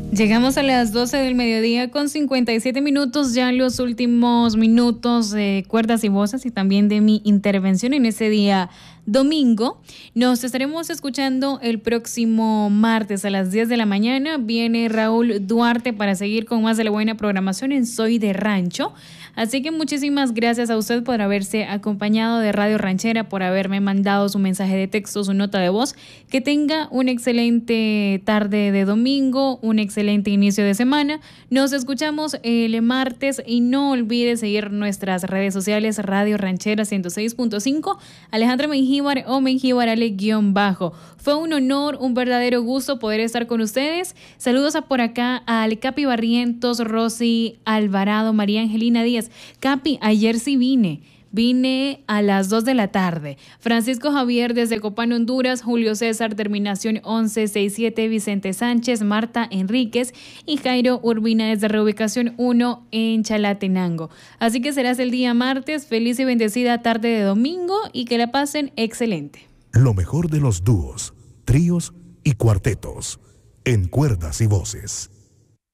Llegamos a las 12 del mediodía con 57 minutos, ya los últimos minutos de Cuerdas y Voces y también de mi intervención en ese día domingo. Nos estaremos escuchando el próximo martes a las 10 de la mañana. Viene Raúl Duarte para seguir con más de la buena programación en Soy de Rancho. Así que muchísimas gracias a usted por haberse acompañado de Radio Ranchera, por haberme mandado su mensaje de texto, su nota de voz. Que tenga una excelente tarde de domingo, un excelente inicio de semana. Nos escuchamos el martes y no olvide seguir nuestras redes sociales, Radio Ranchera 106.5, Alejandra Mengíbar o Mengíbar Ale-bajo. Fue un honor, un verdadero gusto poder estar con ustedes. Saludos a por acá al Capi Barrientos, Rosy Alvarado, María Angelina Díaz. Capi, ayer sí vine a las 2 de la tarde. Francisco Javier desde Copán, Honduras, Julio César, terminación 1167, Vicente Sánchez, Marta Enríquez y Jairo Urbina desde reubicación 1 en Chalatenango. Así que será el día martes. Feliz y bendecida tarde de domingo y que la pasen excelente. Lo mejor de los dúos, tríos y cuartetos en Cuerdas y Voces.